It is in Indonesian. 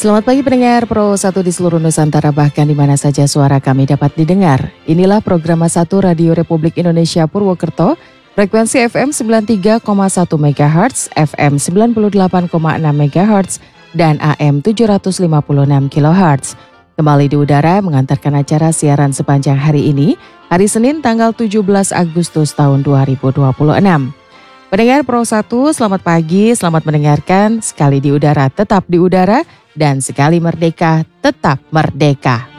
Selamat pagi pendengar Pro 1 di seluruh Nusantara, bahkan di mana saja suara kami dapat didengar. Inilah program 1 Radio Republik Indonesia Purwokerto, frekuensi FM 93,1 MHz, FM 98,6 MHz, dan AM 756 kHz. Kembali di udara mengantarkan acara siaran sepanjang hari ini, hari Senin tanggal 17 Agustus tahun 2026. Pendengar Pro 1, selamat pagi, selamat mendengarkan. Sekali di udara, tetap di udara. Dan sekali merdeka, tetap merdeka.